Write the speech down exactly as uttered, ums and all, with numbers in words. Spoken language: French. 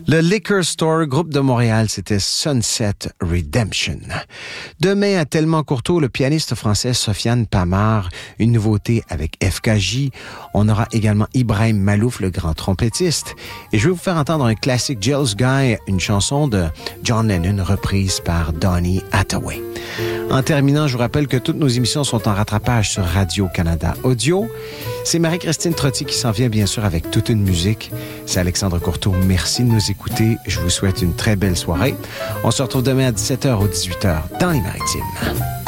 Le Liquor Store, groupe de Montréal, c'était Sunset Redemption. Demain, à Tellement Courteau, le pianiste français Sofiane Pamar, une nouveauté avec F K J. On aura également Ibrahim Malouf, le grand trompettiste. Et je vais vous faire entendre un classique Jealous Guy, une chanson de John Lennon reprise par Donny Hathaway. En terminant, je vous rappelle que toutes nos émissions sont en rattrapage sur Radio-Canada Audio. C'est Marie-Christine Trottier qui s'en vient, bien sûr, avec toute une musique. C'est Alexandre Courteau. Merci de nous écouter. Je vous souhaite une très belle soirée. On se retrouve demain à dix-sept heures ou dix-huit heures dans les Maritimes.